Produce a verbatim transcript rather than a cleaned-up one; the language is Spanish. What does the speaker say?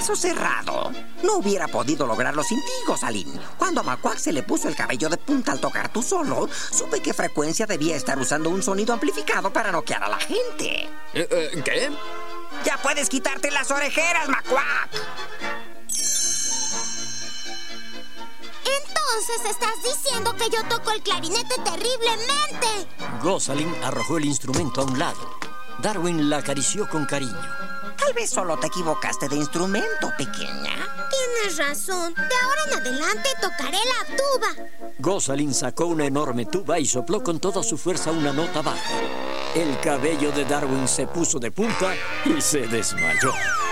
caso cerrado. No hubiera podido lograrlo sin ti, Gossalin. Cuando a Macuac se le puso el cabello de punta al tocar tu solo, supe qué frecuencia debía estar usando un sonido amplificado para noquear a la gente. Eh, eh, ¿Qué? ¡Ya puedes quitarte las orejeras, Macuac! Entonces estás diciendo que yo toco el clarinete terriblemente. Gossalin arrojó el instrumento a un lado. Darwin la acarició con cariño. Tal vez solo te equivocaste de instrumento, pequeña. Tienes razón. De ahora en adelante tocaré la tuba. Gossalin sacó una enorme tuba y sopló con toda su fuerza una nota baja. El cabello de Darwin se puso de punta y se desmayó.